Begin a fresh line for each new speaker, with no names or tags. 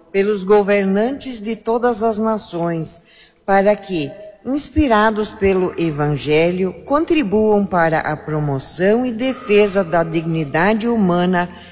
pelos governantes de todas as nações, para que, inspirados pelo Evangelho, contribuam para a promoção e defesa da dignidade humana